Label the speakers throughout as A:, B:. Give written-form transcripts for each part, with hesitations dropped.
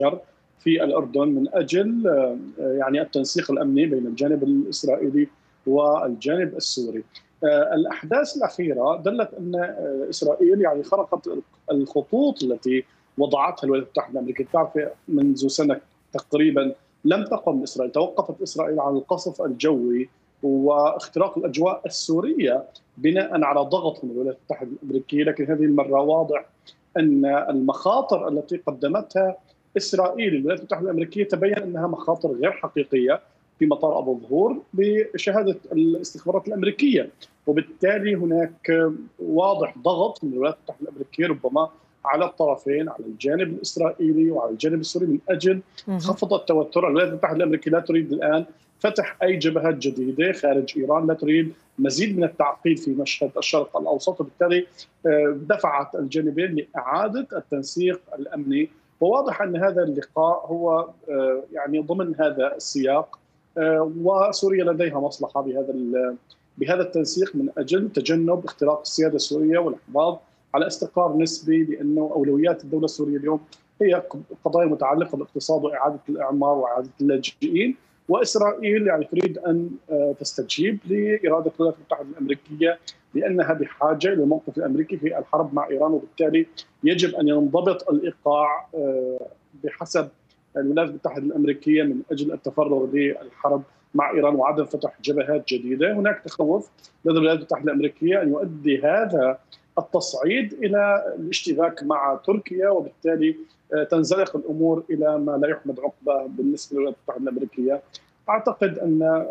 A: في الأردن من أجل يعني التنسيق الأمني بين الجانب الإسرائيلي والجانب السوري. الأحداث الأخيرة دلت أن إسرائيل يعني خرقت الخطوط التي وضعتها الولايات المتحدة الأمريكية. تعرف منذ سنة تقريبا لم تقم إسرائيل، توقفت إسرائيل عن القصف الجوي واختراق الأجواء السورية بناء على ضغط من الولايات المتحدة الأمريكية، لكن هذه المرة واضح أن المخاطر التي قدمتها إسرائيل للولايات المتحدة الأمريكية تبين أنها مخاطر غير حقيقية في مطار أبو ظهور بشهادة الاستخبارات الأمريكية، وبالتالي هناك واضح ضغط من الولايات المتحدة الأمريكية ربما على الطرفين، على الجانب الإسرائيلي وعلى الجانب السوري، من أجل خفض التوتر. الولايات المتحدة الأمريكية لا تريد الآن فتح أي جبهات جديدة خارج إيران، لا تريد مزيد من التعقيد في مشهد الشرق الأوسط، وبالتالي دفعت الجانبين لإعادة التنسيق الأمني. وواضح أن هذا اللقاء هو يعني ضمن هذا السياق، وسوريا لديها مصلحة بهذا التنسيق من أجل تجنب اختراق السيادة السورية والحفاظ على استقرار نسبي، لأنه أولويات الدولة السورية اليوم هي قضايا متعلقة بالاقتصاد وإعادة الإعمار وإعادة اللاجئين، وإسرائيل يعني تريد أن تستجيب لإرادة الولايات المتحدة الأمريكية لأنها بحاجة إلى الموقف الأمريكي في الحرب مع إيران، وبالتالي يجب أن ينضبط الإيقاع بحسب الولايات المتحدة الأمريكية من أجل التفرغ للحرب مع إيران وعدم فتح جبهات جديدة. هناك تخوف لدى الولايات المتحدة الأمريكية أن يؤدي هذا التصعيد إلى الاشتباك مع تركيا، وبالتالي تنزلق الأمور إلى ما لا يحمد عقباه بالنسبة للولايات المتحدة الأمريكية. أعتقد أن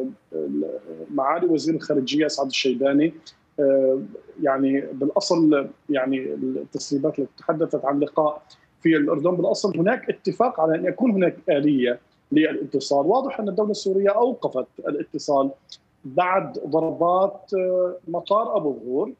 A: معالي وزير الخارجية سعد الشيباني يعني بالأصل يعني التسريبات التي تحدثت عن لقاء في الأردن، بالأصل هناك اتفاق على أن يكون هناك آلية للاتصال. واضح أن الدولة السورية أوقفت الاتصال بعد ضربات مطار أبو ظهور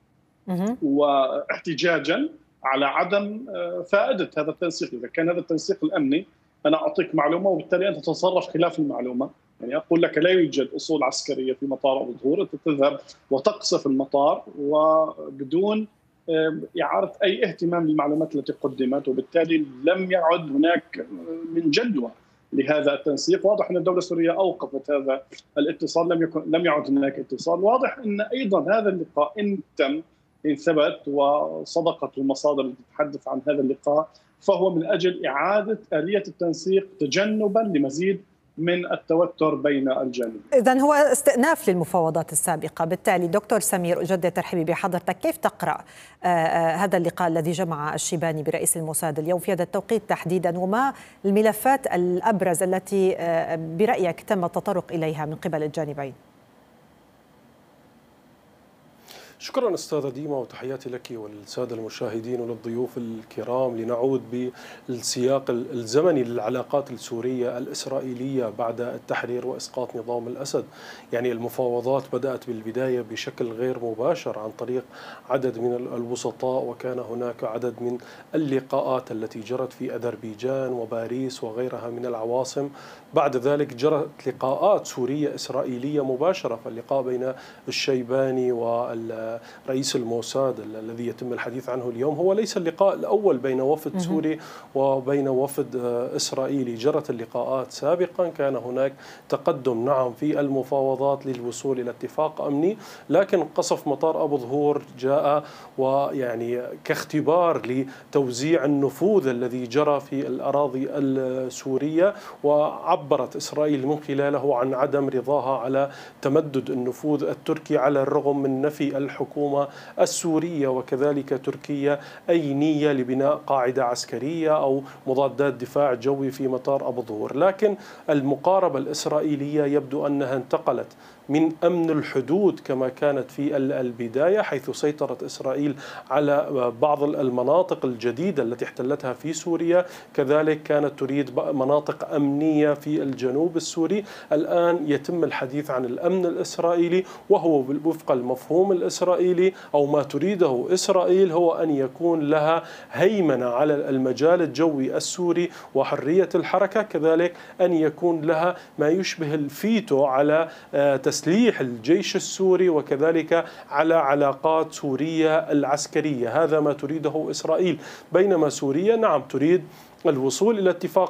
A: واحتجاجا على عدم فائدة هذا التنسيق. إذا كان هذا التنسيق الأمني أنا أعطيك معلومة وبالتالي أنت تتصرف خلاف المعلومة، يعني أقول لك لا يوجد أصول عسكرية في مطار أبو ظهور، أنت تذهب وتقصف المطار وبدون إعارة أي اهتمام بالمعلومات التي قدمت، وبالتالي لم يعد هناك من جدوى لهذا التنسيق. واضح أن الدولة السورية أوقفت هذا الاتصال، لم يعد هناك اتصال. واضح أن أيضا هذا اللقاء إن ثبت وصدقت المصادر التي تتحدث عن هذا اللقاء فهو من أجل إعادة آلية التنسيق تجنبا لمزيد من التوتر بين الجانبين.
B: إذن هو استئناف للمفاوضات السابقة. بالتالي دكتور سمير، أجدد ترحيبي بحضرتك. كيف تقرأ هذا اللقاء الذي جمع الشيباني برئيس الموساد اليوم في هذا التوقيت تحديدا، وما الملفات الأبرز التي برأيك تم التطرق إليها من قبل الجانبين؟
C: شكرا أستاذة ديما، وتحياتي لك وللسادة المشاهدين وللضيوف الكرام. لنعود بالسياق الزمني للعلاقات السورية الإسرائيلية بعد التحرير وإسقاط نظام الأسد. يعني المفاوضات بدأت بالبداية بشكل غير مباشر عن طريق عدد من الوسطاء، وكان هناك عدد من اللقاءات التي جرت في أذربيجان وباريس وغيرها من العواصم. بعد ذلك جرت لقاءات سورية إسرائيلية مباشرة، فاللقاء بين الشيباني ورئيس الموساد الذي يتم الحديث عنه اليوم هو ليس اللقاء الأول بين وفد سوري وبين وفد إسرائيلي. جرت اللقاءات سابقا، كان هناك تقدم نعم في المفاوضات للوصول إلى اتفاق أمني، لكن قصف مطار أبو ظهور جاء ويعني كاختبار لتوزيع النفوذ الذي جرى في الأراضي السورية، وعبرت إسرائيل من خلاله عن عدم رضاها على تمدد النفوذ التركي على الرغم من نفي الحكومة السورية وكذلك تركيا أي نية لبناء قاعدة عسكرية أو مضادات دفاع جوي في مطار أبو ظهور. لكن المقاربة الإسرائيلية يبدو أنها انتقلت من أمن الحدود كما كانت في البداية، حيث سيطرت إسرائيل على بعض المناطق الجديدة التي احتلتها في سوريا، كذلك كانت تريد مناطق أمنية في الجنوب السوري. الآن يتم الحديث عن الأمن الإسرائيلي، وهو وفق المفهوم الإسرائيلي أو ما تريده إسرائيل هو أن يكون لها هيمنة على المجال الجوي السوري وحرية الحركة، كذلك أن يكون لها ما يشبه الفيتو على تسليح الجيش السوري وكذلك على علاقات سوريا العسكرية. هذا ما تريده إسرائيل، بينما سوريا نعم تريد الوصول إلى اتفاق